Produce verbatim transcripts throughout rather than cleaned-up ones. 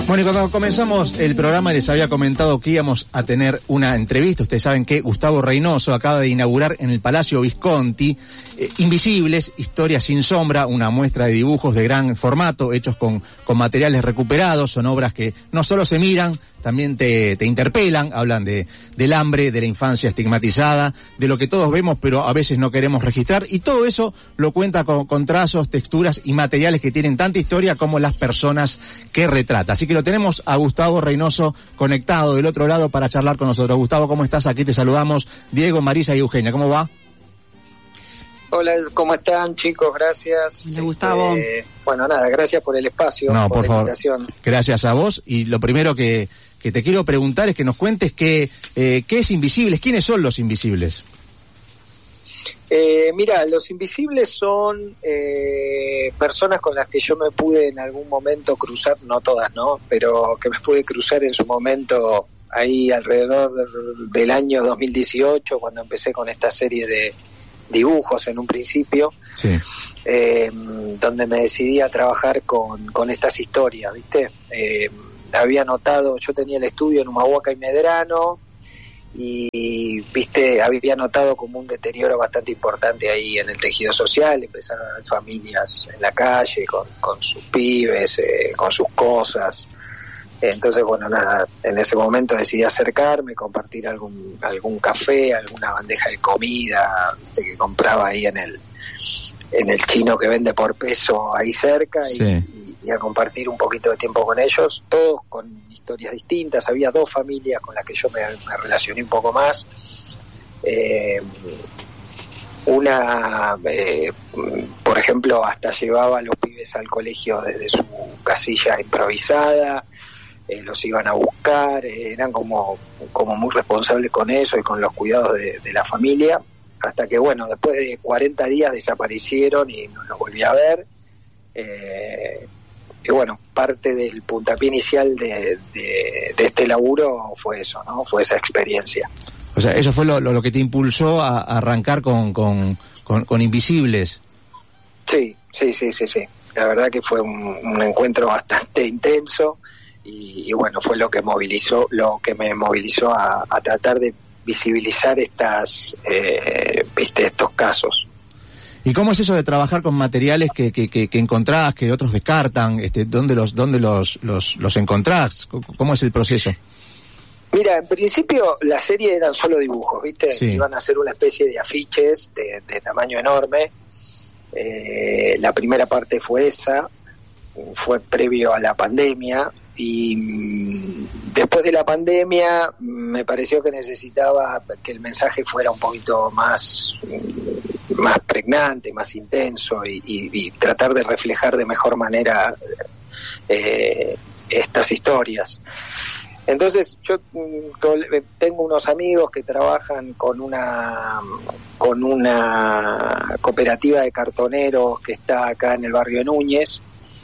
Bueno, y cuando comenzamos el programa les había comentado que íbamos a tener una entrevista. Ustedes saben que Gustavo Reynoso acaba de inaugurar en el Palacio Visconti eh, Invisibles, Historias sin sombra, una muestra de dibujos de gran formato, hechos con, con materiales recuperados. Son obras que no solo se miran, también te, te interpelan, hablan de del hambre, de la infancia estigmatizada, de lo que todos vemos pero a veces no queremos registrar, y todo eso lo cuenta con, con trazos, texturas y materiales que tienen tanta historia como las personas que retrata. Así que lo tenemos a Gustavo Reynoso conectado del otro lado para charlar con nosotros. Gustavo, ¿cómo estás? Aquí te saludamos Diego, Marisa y Eugenia. ¿Cómo va? Hola, ¿cómo están, chicos? Gracias. Hola, Gustavo. Eh, bueno, nada, gracias por el espacio, no, por, por la favor. invitación. Gracias a vos. Y lo primero que, que te quiero preguntar es que nos cuentes qué, eh, qué es Invisibles, quiénes son los Invisibles. Eh, mira, los Invisibles son eh, personas con las que yo me pude en algún momento cruzar, no todas, ¿no? Pero que me pude cruzar en su momento ahí alrededor del año dos mil dieciocho, cuando empecé con esta serie de dibujos en un principio, sí. eh, donde me decidí a trabajar con, con estas historias, ¿viste? Eh, había notado, yo tenía el estudio en Humahuaca y Medrano, y, viste, había notado como un deterioro bastante importante ahí en el tejido social. Empezaron a haber familias en la calle con, con sus pibes, eh, con sus cosas. Entonces, bueno, nada, en ese momento decidí acercarme, compartir algún algún café, alguna bandeja de comida, viste, que compraba ahí en el en el chino que vende por peso ahí cerca, sí. y, y, y a compartir un poquito de tiempo con ellos, todos con historias distintas. Había dos familias con las que yo me, me relacioné un poco más. Eh, una, eh, por ejemplo, hasta llevaba a los pibes al colegio desde su casilla improvisada. Eh, los iban a buscar, eh, eran como, como muy responsables con eso y con los cuidados de, de la familia, hasta que, bueno, después de cuarenta días desaparecieron y no los volví a ver. Eh, y bueno, parte del puntapié inicial de, de, de este laburo fue eso, ¿no? Fue esa experiencia. O sea, eso fue lo, lo, lo que te impulsó a, a arrancar con, con, con, con Invisibles. Sí, sí, sí, sí, sí. La verdad que fue un, un encuentro bastante intenso. Y, y bueno, fue lo que movilizó, lo que me movilizó a, a tratar de visibilizar estas, eh, viste, estos casos. ¿Y cómo es eso de trabajar con materiales que, que, que, que encontrás, que otros descartan? Este, ¿Dónde los, dónde los, los, los encontrás? ¿Cómo es el proceso? Mira, en principio la serie eran solo dibujos, ¿viste? Sí. Iban a ser una especie de afiches de, de tamaño enorme. Eh, la primera parte fue esa, fue previo a la pandemia. Y después de la pandemia me pareció que necesitaba que el mensaje fuera un poquito más, más pregnante, más intenso, y, y, y tratar de reflejar de mejor manera eh, estas historias. Entonces yo tengo unos amigos que trabajan con una con una cooperativa de cartoneros que está acá en el barrio de Núñez.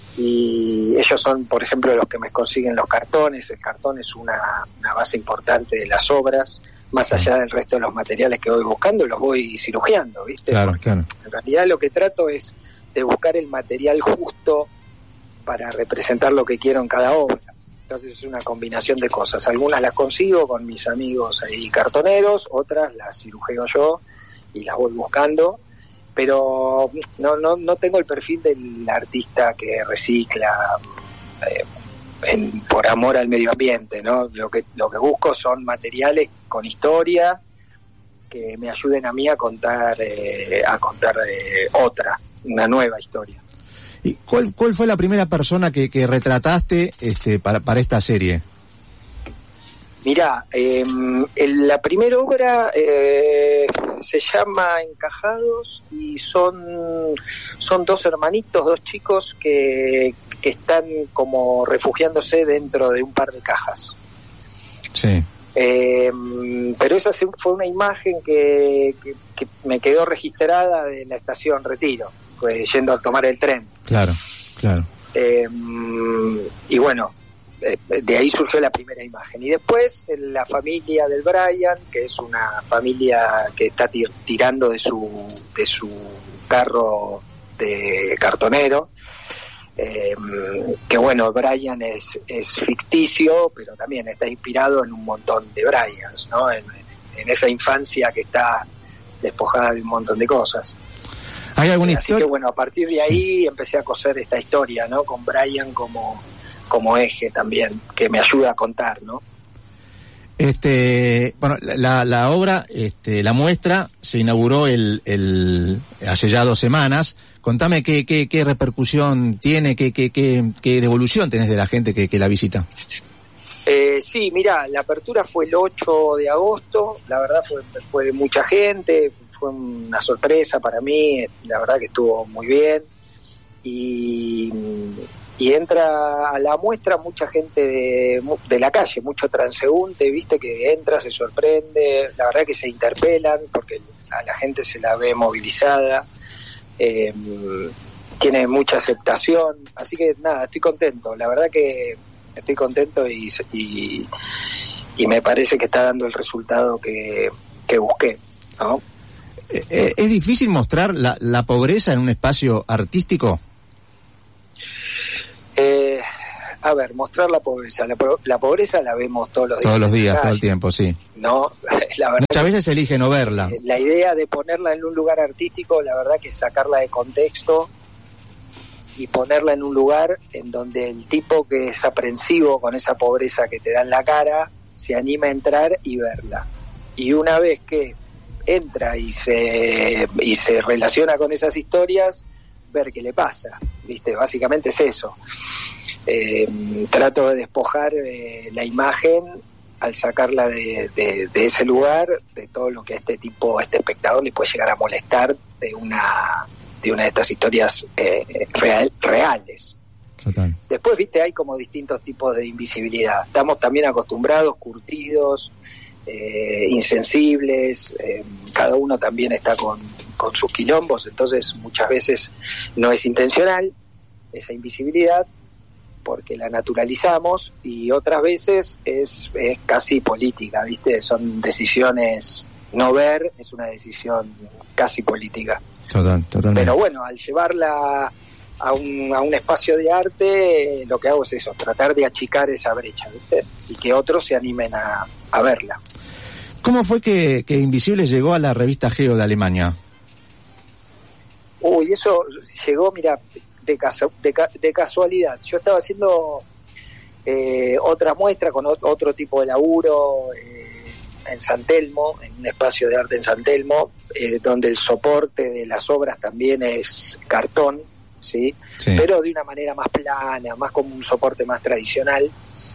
Y ellos son, por ejemplo, los que me consiguen los cartones. El cartón es una, una base importante de las obras, más allá del resto de los materiales que voy buscando, los voy cirugiando, ¿viste? Claro, Porque claro. En realidad lo que trato es de buscar el material justo para representar lo que quiero en cada obra. Entonces es una combinación de cosas. Algunas las consigo con mis amigos ahí cartoneros, otras las cirujeo yo y las voy buscando. Pero no no no tengo el perfil del artista que recicla eh, en, por amor al medio ambiente, ¿no? Lo que lo que busco son materiales con historia que me ayuden a mí a contar eh, a contar eh, otra, una nueva historia. ¿Y cuál cuál fue la primera persona que, que retrataste este para para esta serie? Mirá, eh, el, la primera obra eh, se llama Encajados y son son dos hermanitos, dos chicos que, que están como refugiándose dentro de un par de cajas. Sí. Eh, pero esa fue una imagen que, que, que me quedó registrada de la estación Retiro, pues, yendo a tomar el tren. Claro, claro. Eh, y bueno, de ahí surgió la primera imagen. Y después la familia del Brian, que es una familia que está tir- tirando de su de su carro de cartonero, eh, que bueno, Brian es, es ficticio, pero también está inspirado en un montón de Bryans, ¿no? En, en esa infancia que está despojada de un montón de cosas. ¿Hay alguna Así historia? que bueno, a partir de ahí sí. empecé a coser esta historia, ¿no? Con Brian como, como eje también, que me ayuda a contar, ¿no? Este, bueno, la, la obra, este, la muestra se inauguró el, el, hace ya dos semanas. Contame qué, qué, qué repercusión tiene, qué, qué, qué, qué devolución tenés de la gente que, que la visita. Eh, sí, mirá, la apertura fue el ocho de agosto, la verdad fue, fue de mucha gente, fue una sorpresa para mí, la verdad que estuvo muy bien. Y, y entra a la muestra mucha gente de, de la calle, mucho transeúnte, viste, que entra, se sorprende, la verdad que se interpelan porque a la gente se la ve movilizada, eh, tiene mucha aceptación, así que nada, estoy contento, la verdad que estoy contento y, y, y me parece que está dando el resultado que, que busqué, ¿no? ¿Es difícil mostrar la, la pobreza en un espacio artístico? Eh, a ver, mostrar la pobreza. La, la pobreza la vemos todos los días. Todos los días, todo el tiempo, sí. No, la verdad. Muchas veces se elige no verla. La idea de ponerla en un lugar artístico, la verdad que es sacarla de contexto y ponerla en un lugar en donde el tipo que es aprensivo con esa pobreza que te da en la cara, se anima a entrar y verla. Y una vez que entra y se, y se relaciona con esas historias, ver qué le pasa, ¿viste? Básicamente es eso. Eh, trato de despojar eh, la imagen al sacarla de, de, de ese lugar, de todo lo que a este tipo, a este espectador le puede llegar a molestar de una de una de estas historias eh, real, reales. Total. Después, viste, hay como distintos tipos de invisibilidad. Estamos también acostumbrados, curtidos, eh, insensibles, eh, cada uno también está con, con sus quilombos, entonces muchas veces no es intencional esa invisibilidad porque la naturalizamos, y otras veces es, es casi política, ¿viste? Son decisiones, no ver es una decisión casi política. Total, totalmente. Pero bueno, al llevarla a un, a un espacio de arte, lo que hago es eso, tratar de achicar esa brecha, ¿viste? Y que otros se animen a, a verla. ¿Cómo fue que, que Invisible llegó a la revista Geo de Alemania? Uy, eso llegó, mira, de, casu- de, ca- de casualidad. Yo estaba haciendo eh, otra muestra con o- otro tipo de laburo eh, en San Telmo, en un espacio de arte en San Telmo, eh, donde el soporte de las obras también es cartón, ¿sí? Sí. Pero de una manera más plana, más como un soporte más tradicional.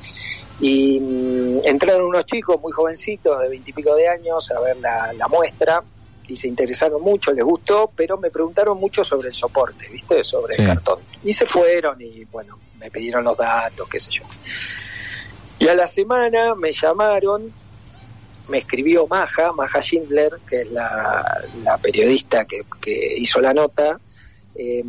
Y mmm, entraron unos chicos muy jovencitos de veintipico de años a ver la, la muestra y se interesaron mucho, les gustó, pero me preguntaron mucho sobre el soporte, ¿viste? Sobre sí. el cartón. Y se fueron y, bueno, me pidieron los datos, qué sé yo. Y a la semana me llamaron, me escribió Maja, Maja Schindler, que es la, la periodista que, que hizo la nota, eh,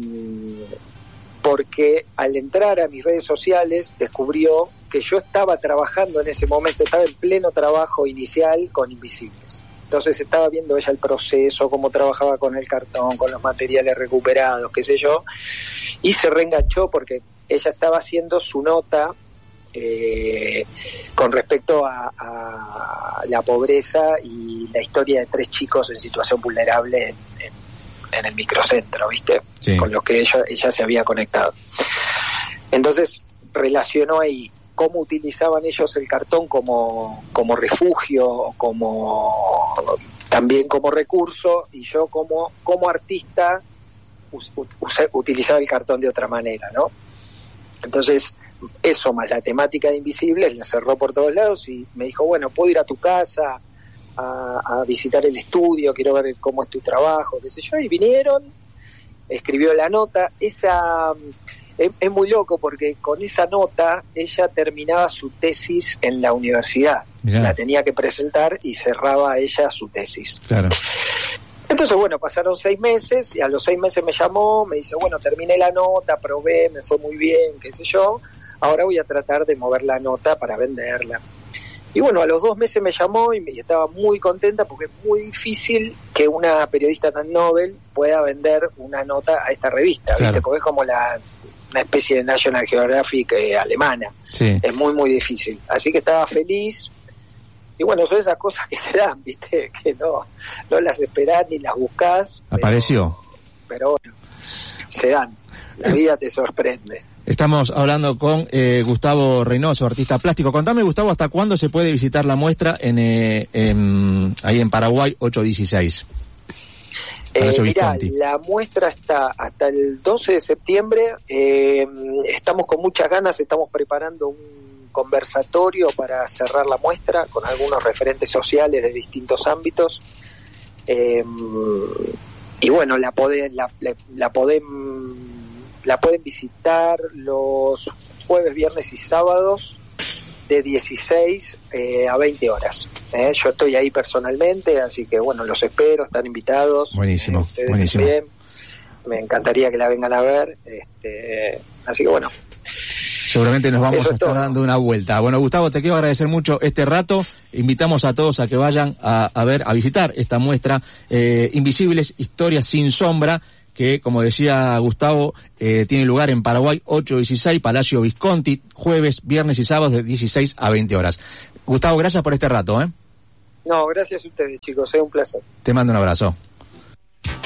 porque al entrar a mis redes sociales descubrió que yo estaba trabajando en ese momento, estaba en pleno trabajo inicial con Invisibles. Entonces estaba viendo ella el proceso, cómo trabajaba con el cartón, con los materiales recuperados, qué sé yo, y se reenganchó porque ella estaba haciendo su nota eh, con respecto a, a la pobreza y la historia de tres chicos en situación vulnerable en, en, en el microcentro, ¿viste? Sí. Con los que ella, ella se había conectado. Entonces relacionó ahí cómo utilizaban ellos el cartón como, como refugio, como también como recurso, y yo como, como artista us, us, utilizaba el cartón de otra manera, ¿no? Entonces, eso más la temática de Invisibles la cerró por todos lados y me dijo, bueno, puedo ir a tu casa a, a visitar el estudio, quiero ver cómo es tu trabajo, qué sé yo, y vinieron, escribió la nota, esa... Es, es muy loco porque con esa nota ella terminaba su tesis en la universidad. Mirá. La tenía que presentar y cerraba ella su tesis. Claro. Entonces, bueno, pasaron seis meses y a los seis meses me llamó, me dice, bueno, terminé la nota, probé, me fue muy bien, qué sé yo, ahora voy a tratar de mover la nota para venderla. Y bueno, a los dos meses me llamó y, me, y estaba muy contenta porque es muy difícil que una periodista tan novel pueda vender una nota a esta revista, claro. ¿Viste? Porque es como la... una especie de National Geographic eh, alemana. Sí. Es muy, muy difícil. Así que estaba feliz. Y bueno, son esas cosas que se dan, ¿viste? Que no, no las esperás ni las buscás. Apareció. Pero, pero bueno, se dan. La vida te sorprende. Estamos hablando con eh, Gustavo Reynoso, artista plástico. Contame, Gustavo, ¿hasta cuándo se puede visitar la muestra en, eh, en ahí en Paraguay ocho dieciséis? Eh, mirá, la muestra está hasta el doce de septiembre. Eh, estamos con muchas ganas, estamos preparando un conversatorio para cerrar la muestra con algunos referentes sociales de distintos ámbitos. Eh, y bueno, la, pode, la, la, la, podem, la pueden visitar los jueves, viernes y sábados de dieciséis eh, a veinte horas. Eh, yo estoy ahí personalmente, así que bueno, los espero, están invitados. Buenísimo, eh, ustedes buenísimo. También. Me encantaría que la vengan a ver. Este, así que bueno. Seguramente nos vamos Eso a estar todo. dando una vuelta. Bueno, Gustavo, te quiero agradecer mucho este rato. Invitamos a todos a que vayan a, a ver, a visitar esta muestra eh, Invisibles, Historias sin Sombra, que, como decía Gustavo, eh, tiene lugar en Paraguay ocho dieciséis, Palacio Visconti, jueves, viernes y sábados de dieciséis a veinte horas. Gustavo, gracias por este rato, ¿eh? No, gracias a ustedes, chicos, es un placer. Te mando un abrazo.